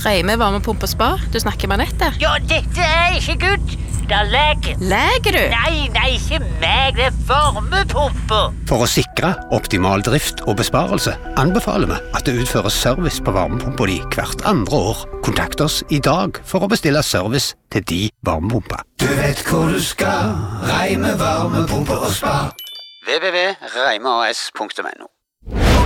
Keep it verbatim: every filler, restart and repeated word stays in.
Reime varmepumpe og spa. Du snakker med Anette. Ja, dette er ikke good. Det er lege. Leger du? Nei, nei, ikke meg. Det er varmepumpe. For å sikre optimal drift og besparelse anbefaler vi at det utføres service på varmepumpa di hvert andre år. Kontakt oss i dag for å bestille service til de varmepumpa. Du vet hvor du skal. Reime varmepumpe og spa. w w w punktum reimeas punktum n o